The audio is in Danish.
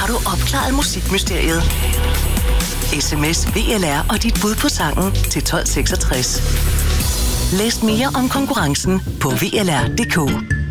Har du opklaret musikmysteriet? SMS VLR og dit bud på sangen til 1266. Læs mere om konkurrencen på VLR.dk.